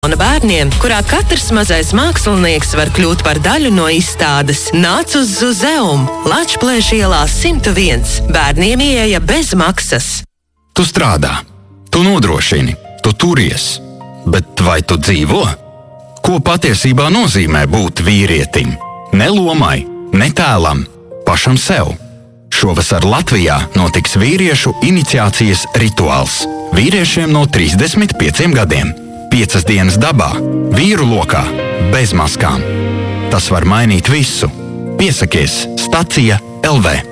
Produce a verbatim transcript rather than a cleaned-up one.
Un bērniem, kurā katrs mazais mākslinieks var kļūt par daļu no izstādes. Nāc uz Zuzeum, Lačplēša ielā simt viens. Bērniem ieeja bez maksas. Tu strādā, tu nodrošini, tu turies, bet vai tu dzīvo? Ko patiesībā nozīmē būt vīrietim? Ne lomai, ne tēlam, pašam sev. Šovasar Latvijā notiks vīriešu iniciācijas rituāls. Vīriešiem no trīsdesmit pieciem gadiem. Piecas dienas dabā, vīru lokā, bez maskām. Tas var mainīt visu. Piesakies Stacija L V.